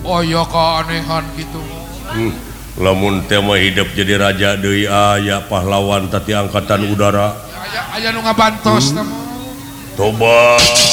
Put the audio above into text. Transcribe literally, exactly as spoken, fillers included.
Oh ya keanehan gitu. Hmm. Lamun tema hidup jadi raja deui aya pahlawan tati angkatan udara. Aya aya nu ngabantos Hmm. namun. Toba